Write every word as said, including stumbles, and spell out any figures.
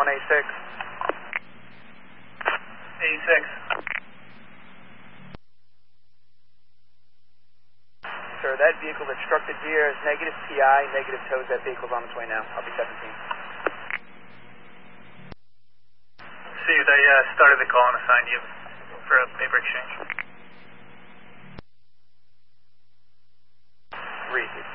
one A six. A six. Sir, that vehicle that struck the deer is negative P I, negative tows. That vehicle's on its way now. I'll be seventeen. See, they uh, started the call and assigned you for a paper exchange. Three.